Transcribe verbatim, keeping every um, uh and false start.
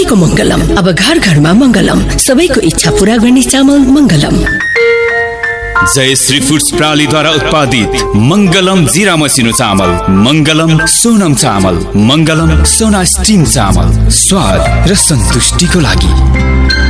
सबैको मंगलम। अब घर घरमा मंगलम, सबैको इच्छा पूरा गर्ने चामल मंगलम। जय श्री फूड्स प्रणालीद्वारा उत्पादित मंगलम जीरा मसिनो चामल, मंगलम सोनम चामल, मंगलम सोना स्टिम चामल, स्वाद र सन्तुष्टिको लागि।